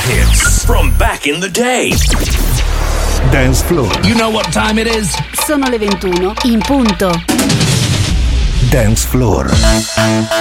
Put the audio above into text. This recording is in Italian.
hits from back in the day. Dance Floor. You know what time it is? Sono le 21 in punto. Dance Floor.